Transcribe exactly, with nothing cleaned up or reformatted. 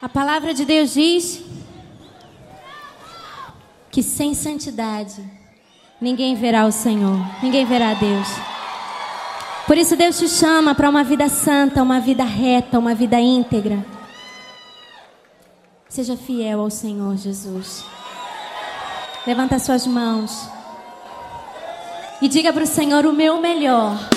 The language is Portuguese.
A palavra de Deus diz que sem santidade ninguém verá o Senhor, ninguém verá a Deus. Por isso Deus te chama para uma vida santa, uma vida reta, uma vida íntegra. Seja fiel ao Senhor Jesus. Levanta suas mãos e diga para o Senhor: o meu melhor